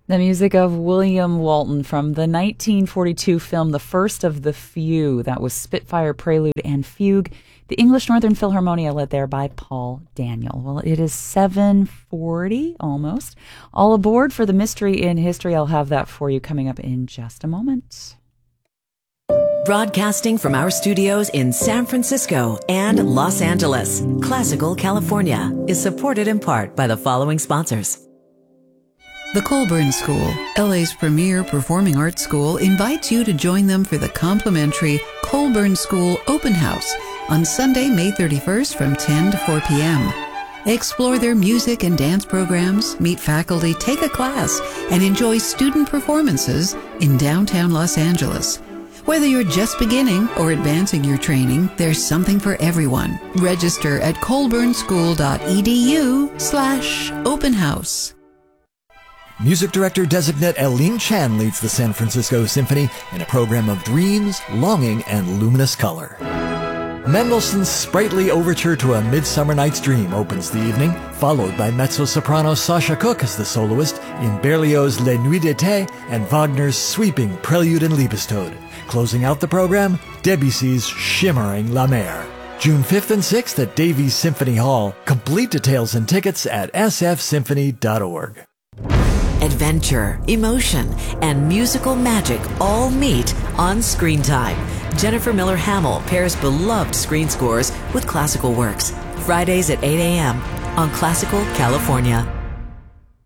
The music of William Walton from the 1942 film The First of the Few. That was Spitfire Prelude and Fugue. The English Northern Philharmonia, led there by Paul Daniel. Well, it is 7:40 almost. All aboard for the Mystery in History. I'll have that for you coming up in just a moment. Broadcasting from our studios in San Francisco and Los Angeles, Classical California is supported in part by the following sponsors. The Colburn School, LA's premier performing arts school, invites you to join them for the complimentary Colburn School Open House on Sunday, May 31st from 10 to 4 p.m. Explore their music and dance programs, meet faculty, take a class, and enjoy student performances in downtown Los Angeles. Whether you're just beginning or advancing your training, there's something for everyone. Register at colburnschool.edu/open house. Music director-designate Eileen Chan leads the San Francisco Symphony in a program of dreams, longing, and luminous color. Mendelssohn's sprightly overture to A Midsummer Night's Dream opens the evening, followed by mezzo-soprano Sasha Cook as the soloist in Berlioz' Les Nuits d'été and Wagner's sweeping Prelude and Liebestod. Closing out the program, Debussy's shimmering La Mer. June 5th and 6th at Davies Symphony Hall. Complete details and tickets at sfsymphony.org. Adventure, emotion, and musical magic all meet on Screen Time. Jennifer Miller Hamill pairs beloved screen scores with classical works. Fridays at 8 a.m. on Classical California.